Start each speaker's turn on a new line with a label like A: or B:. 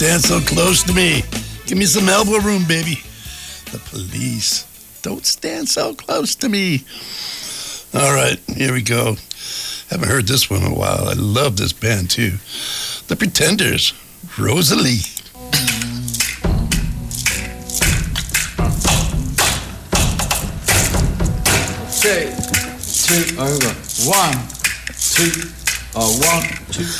A: stand so close to me. Give me some elbow room, baby. The Police. Don't stand so close to me. All right, here we go. Haven't heard this one in a while. I love this band, too. The Pretenders. Rosalie.
B: Okay, 2 over. 1, 2, 1, 2.